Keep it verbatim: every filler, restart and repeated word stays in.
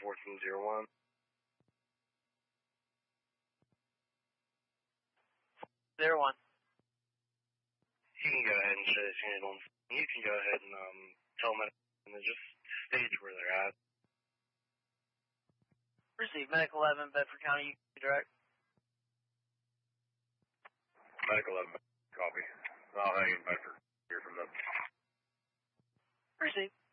fourteen zero one. Zero one. You can go ahead and shut his handle. You can go ahead and um, tell them and then just stage where they're at. Receive Medical eleven, Bedford County, direct. Medical eleven, copy. I'll hang in Bedford. Hear from them. Receive.